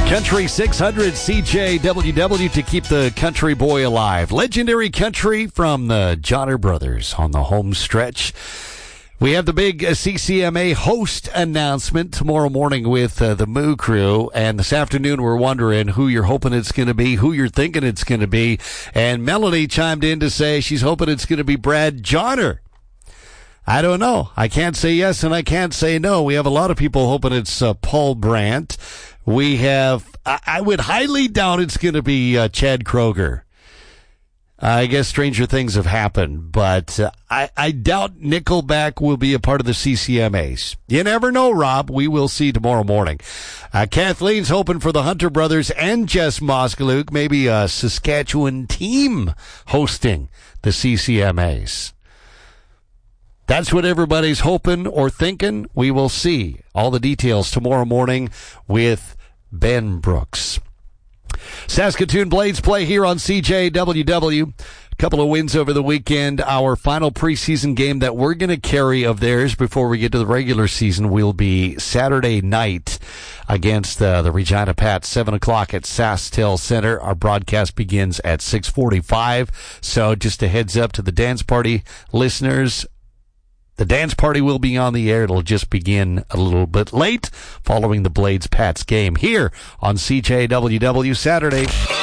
Country 600 CJWW to keep the country boy alive. Legendary country from the Johnner Brothers on the home stretch. We have the big CCMA host announcement tomorrow morning with the Moo Crew. And this afternoon, we're wondering who you're hoping it's going to be, who you're thinking it's going to be. And Melanie chimed in to say she's hoping it's going to be Brad Johnner. I don't know. I can't say yes and I can't say no. We have a lot of people hoping it's Paul Brandt. We have, I would highly doubt it's going to be Chad Kroger. I guess stranger things have happened, but I doubt Nickelback will be a part of the CCMAs. You never know, Rob. We will see tomorrow morning. Kathleen's hoping for the Hunter Brothers and Jess Moskaluk, maybe a Saskatchewan team hosting the CCMAs. That's what everybody's hoping or thinking. We will see all the details tomorrow morning with Ben Brooks. Saskatoon Blades play here on CJWW. A couple of wins over the weekend. Our final preseason game that we're going to carry of theirs before we get to the regular season will be Saturday night against the Regina Pats, 7 o'clock at SaskTel Center. Our broadcast begins at 6:45. So just a heads up to the dance party listeners. The dance party will be on the air. It'll just begin a little bit late following the Blades-Pats game here on CJWW Saturday.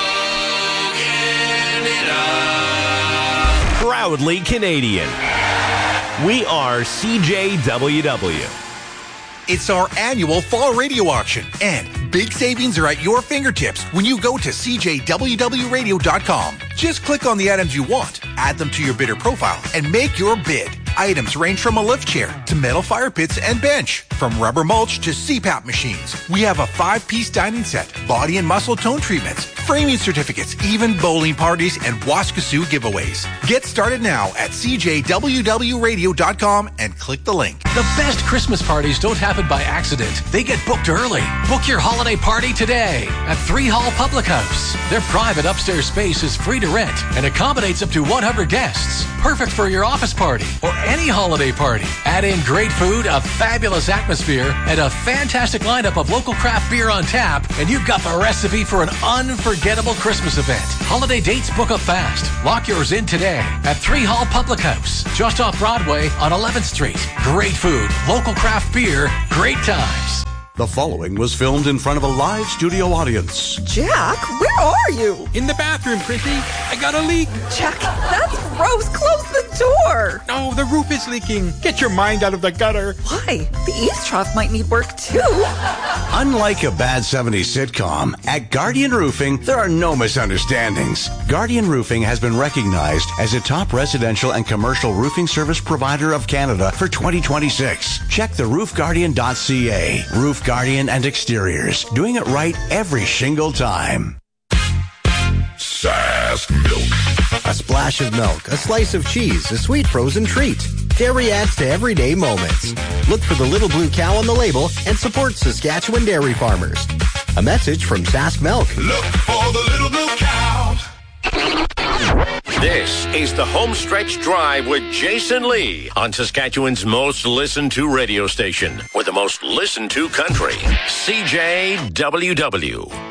Proudly Canadian. We are CJWW. It's our annual fall radio auction, and big savings are at your fingertips when you go to CJWWradio.com. Just click on the items you want, add them to your bidder profile, and make your bid. Items range from a lift chair to metal fire pits and bench, from rubber mulch to CPAP machines. We have a 5-piece dining set, body and muscle tone treatments, framing certificates, even bowling parties and Waskasoo giveaways. Get started now at CJWWradio.com and click the link. The best Christmas parties don't happen by accident. They get booked early. Book your holiday party today at 3 Hall Public House. Their private upstairs space is free to rent and accommodates up to 100 guests. Perfect for your office party or any holiday party. Add in great food, a fabulous atmosphere, and a fantastic lineup of local craft beer on tap, and you've got the recipe for an unforgettable Christmas event. Holiday dates book up fast. Lock yours in today at 3 Hall Public House, just off Broadway on 11th Street. Great food, local craft beer, great times. The following was filmed in front of a live studio audience. Jack, where are you? In the bathroom, Chrissy. I got a leak. Jack, that's gross. Close the door. No, the roof is leaking. Get your mind out of the gutter. Why? The eaves trough might need work, too. Unlike a bad 70s sitcom, at Guardian Roofing, there are no misunderstandings. Guardian Roofing has been recognized as a top residential and commercial roofing service provider of Canada for 2026. Check the roofguardian.ca. Roof Guardian and Exteriors, doing it right every shingle time. Sask Milk. A splash of milk, a slice of cheese, a sweet frozen treat. Dairy adds to everyday moments. Look for the little blue cow on the label and support Saskatchewan dairy farmers. A message from Sask Milk. Look for the little blue cow. This is the Homestretch Drive with Jason Lee on Saskatchewan's most listened to radio station with the most listened to country, CJWW.